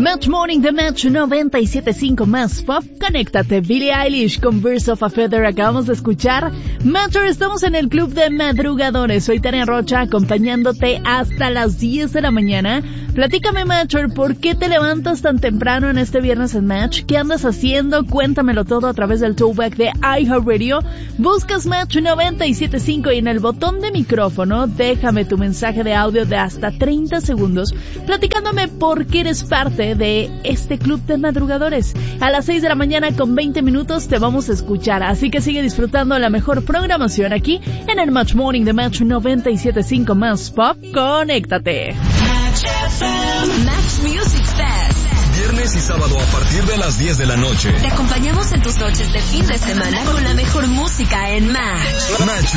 Match Morning de Match 97.5 más pop. Conéctate, Billie Eilish con Birds of a Feather. Acabamos de escuchar Matcher. Estamos en el club de madrugadores. Soy Tania Rocha, acompañándote hasta las 10 de la mañana. Platícame, Matcher, ¿por qué te levantas tan temprano en este viernes en Match? ¿Qué andas haciendo? Cuéntamelo todo a través del throwback de iHeartRadio. Buscas Match 97.5 y en el botón de micrófono déjame tu mensaje de audio de hasta 30 segundos platicándome por qué eres parte de este club de madrugadores. A las 6 de la mañana con 20 minutos te vamos a escuchar, así que sigue disfrutando la mejor programación aquí en el Match Morning de Match 97.5 más pop. Conéctate. Match Music Fest. Viernes y sábado a partir de las 10 de la noche. Te acompañamos en tus noches de fin de semana con la mejor música en Match. Match